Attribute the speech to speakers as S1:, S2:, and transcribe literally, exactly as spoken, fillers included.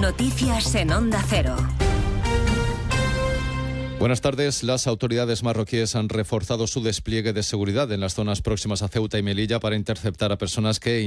S1: Noticias en Onda Cero.
S2: Buenas tardes. Las autoridades marroquíes han reforzado su despliegue de seguridad en las zonas próximas a Ceuta y Melilla para interceptar a personas que